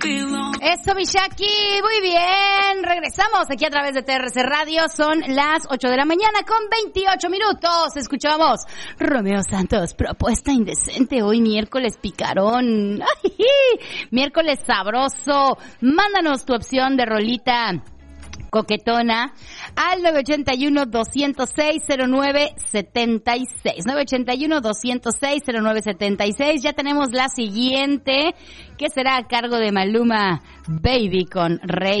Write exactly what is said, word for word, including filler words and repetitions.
Eso, Mishaki, muy bien. Regresamos aquí a través de T R C Radio. Son las ocho de la mañana con veintiocho minutos. Escuchamos Romeo Santos, Propuesta Indecente. Hoy miércoles picarón. Ay, miércoles sabroso. Mándanos tu opción de rolita coquetona al nueve ocho uno, dos cero seis, cero nueve siete seis. nueve ocho uno, dos cero seis, cero nueve siete seis. Ya tenemos la siguiente, que será a cargo de Maluma, Baby con Rey.